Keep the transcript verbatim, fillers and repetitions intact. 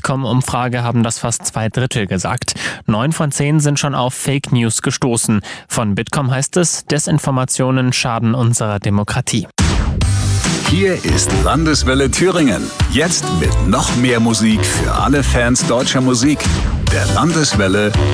Bitkom-Umfrage haben das fast zwei Drittel gesagt. Neun von zehn sind schon auf Fake News gestoßen. Von Bitkom heißt es, Desinformationen schaden unserer Demokratie. Hier ist Landeswelle Thüringen. Jetzt mit noch mehr Musik für alle Fans deutscher Musik. Der Landeswelle